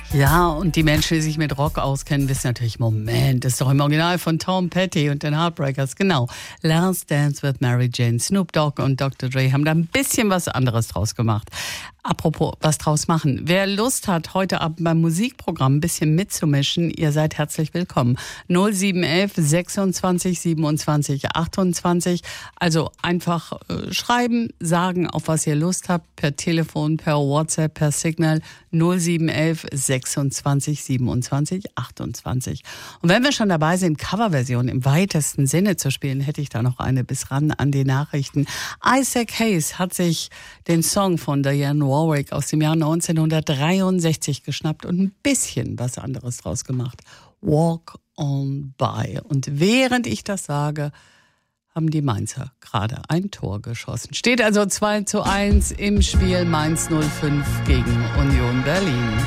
Ja, und die Menschen, die sich mit Rock auskennen, wissen natürlich, Moment, das ist doch im Original von Tom Petty und den Heartbreakers, genau. Last Dance with Mary Jane, Snoop Dogg und Dr. Dre haben da ein bisschen was anderes draus gemacht. Apropos, was draus machen. Wer Lust hat, heute Abend beim Musikprogramm ein bisschen mitzumischen, ihr seid herzlich willkommen. 0711 26 27 28. Also einfach schreiben, sagen, auf was ihr Lust habt, per Telefon, per WhatsApp, per Signal 0711 26 27 28. Und wenn wir schon dabei sind, Coverversion im weitesten Sinne zu spielen, hätte ich da noch eine bis ran an die Nachrichten. Isaac Hayes hat sich den Song von Dionne Warwick aus dem Jahr 1963 geschnappt und ein bisschen was anderes draus gemacht. Walk on by. Und während ich das sage, haben die Mainzer gerade ein Tor geschossen. Steht also 2:1 im Spiel Mainz 05 gegen Union Berlin.